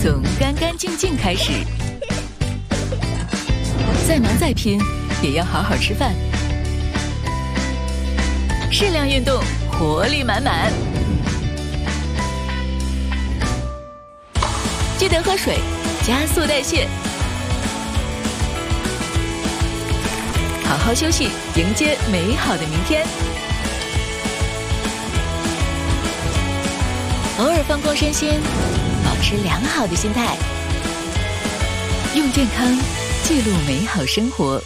从干干净净开始。再忙再拼，也要好好吃饭。适量运动，活力满满。记得喝水，加速代谢。好好休息，迎接美好的明天。偶尔放空身心，保持良好的心态，用健康记录美好生活。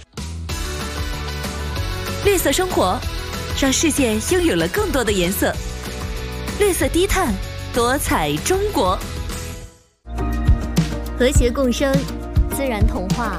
绿色生活，让世界拥有了更多的颜色。绿色低碳，多彩中国。 和谐共生，自然童话。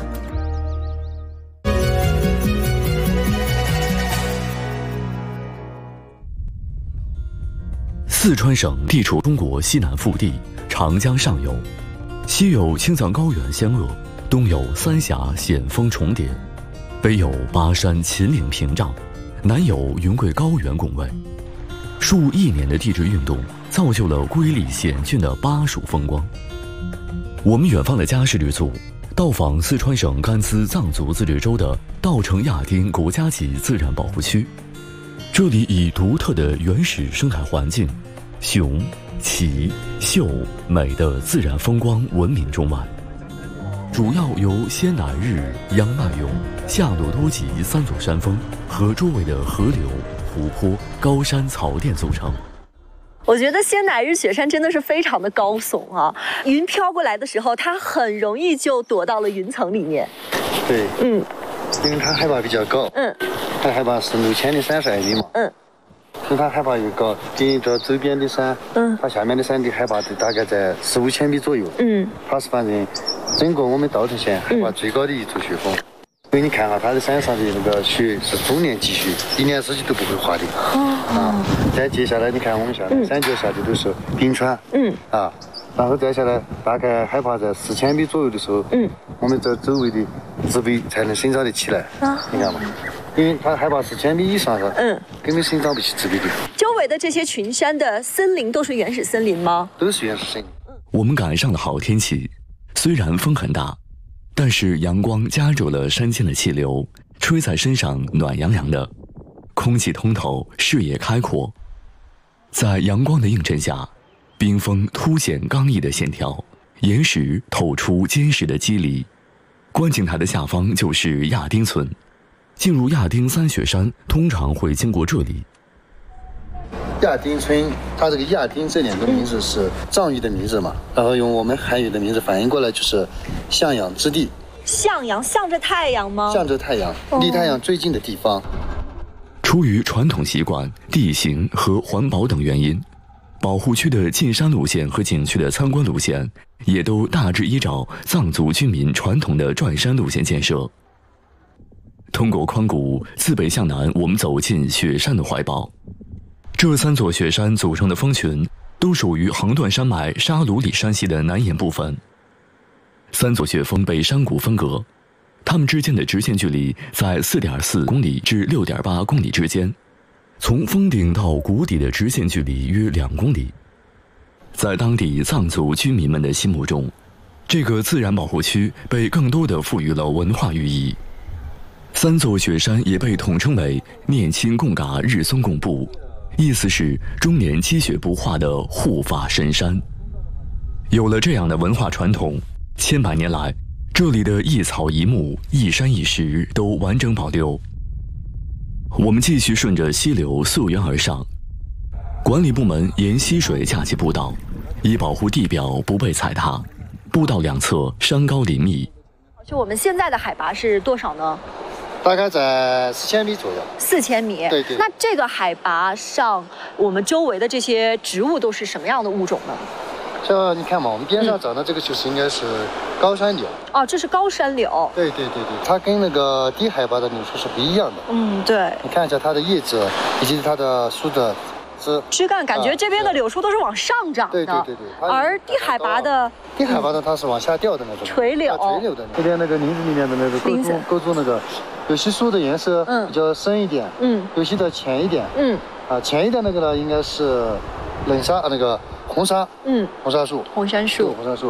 四川省地处中国西南腹地，长江上游，西有青藏高原相扼，东有三峡险峰重叠，北有巴山秦岭屏障，南有云贵高原拱卫。数亿年的地质运动，造就了瑰丽险峻的巴蜀风光。我们远方的家事旅组到访四川省甘孜藏族自治州的稻城亚丁国家级自然保护区，这里以独特的原始生态环境、雄、奇、秀、美的自然风光闻名中外，主要由仙乃日、央迈勇、夏诺多吉三座山峰和周围的河流、湖泊、高山草甸组成。 我觉得仙乃日雪山真的是非常的高耸啊，云飘过来的时候，它很容易就躲到了云层里面。 对，因为它海拔比较高，它海拔是6032米嘛，所以它海拔越高，比这周边的山，它下面的山的海拔大概在4、5000米左右，它是反正整个我们稻城县海拔最高的一座雪峰。因为你看哈，它的山上的那个雪是终年积雪，一年四季都不会化的。再接下来你看我们下面山脚下的都是冰川，然后再下来大概海拔在4000米左右的时候，我们这周围的植被才能生长得起来。你看嘛，因为它海拔4000米以上了，根本生长不起植被的。 周围的这些群山的森林都是原始森林吗？ 都是原始森林。 我们赶上了好天气，虽然风很大，但是阳光加热了山间的气流，吹在身上暖洋洋的，空气通透，视野开阔。在阳光的映衬下，冰峰凸显刚毅的线条，岩石透出坚实的肌理。观景台的下方就是亚丁村，进入亚丁三雪山通常会经过这里。 亚丁村，它这个亚丁这两个名字是藏语的名字嘛，然后用我们汉语的名字翻译过来就是向阳之地。 向阳，向着太阳吗？ 向着太阳，离太阳最近的地方。 出于传统习惯、地形和环保等原因，保护区的进山路线和景区的参观路线也都大致依照藏族居民传统的转山路线建设。通过宽谷，自北向南，我们走进雪山的怀抱。这三座雪山组成的峰群都属于横断山脉沙鲁里山系的南沿部分。三座雪峰被山谷分隔，它们之间的直线距离在4.4公里至6.8公里之间，从峰顶到谷底的直线距离约2公里。在当地藏族居民们的心目中，这个自然保护区被更多地赋予了文化寓意。三座雪山也被统称为念亲贡嘎日松贡布，意思是终年积雪不化的护法神山。有了这样的文化传统，千百年来，这里的一草一木、一山一石都完整保留。我们继续顺着溪流溯源而上，管理部门沿溪水架起步道，以保护地表不被踩踏。步道两侧山高林密。 就我们现在的海拔是多少呢？ 大概在4000米左右。 4000米。 对。 那这个海拔上，我们周围的这些植物都是什么样的物种呢？ 这你看嘛，我们边上长的这个就是应该是高山柳。 这是高山柳。 对，它跟那个低海拔的柳树是不一样的。 对。 你看一下它的叶子以及它的树的枝干，感觉这边的柳树都是往上长的。 对。 而低海拔的它是往下掉的那种垂柳。 这边那个林子里面的那个构筑那个，有些树的颜色比较深一点，有些的浅一点，浅一点那个呢应该是冷杉那个红杉，红杉树， 红杉树。